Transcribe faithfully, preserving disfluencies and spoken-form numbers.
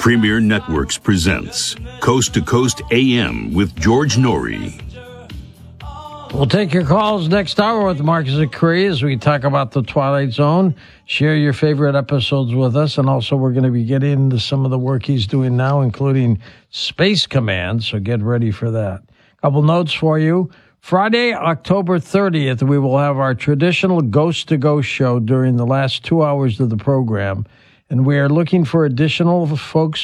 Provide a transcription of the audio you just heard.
Premier Networks presents Coast to Coast A M with George Norrie. We'll take your calls next hour with Marcus Acree as we talk about The Twilight Zone. Share your favorite episodes with us, and also we're going to be getting into some of the work he's doing now, including Space Command, so get ready for that. A couple notes for you. Friday, October thirtieth, we will have our traditional Ghost to Ghost show during the last two hours of the program, and we are looking for additional folks